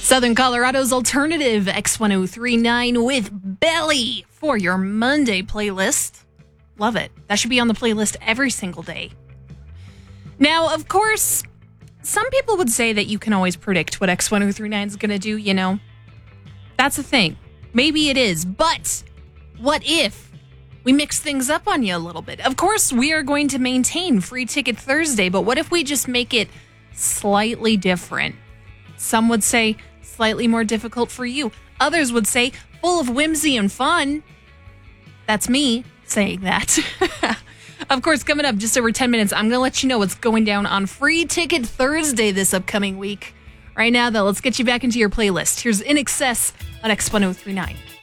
Southern Colorado's alternative X1039 with Belly for your Monday playlist. Love it. That should be on the playlist every single day. Now, of course, some people would say that you can always predict what X1039 is going to do, you know. That's a thing. Maybe it is. But what if we mix things up on you a little bit? Of course, we are going to maintain Free Ticket Thursday, but what if we just make it slightly different? Some would say slightly more difficult for you. Others would say full of whimsy and fun. That's me saying that. Of course, coming up just over 10 minutes, I'm going to let you know what's going down on Free Ticket Thursday this upcoming week. Right now, though, let's get you back into your playlist. Here's In Excess on X1039.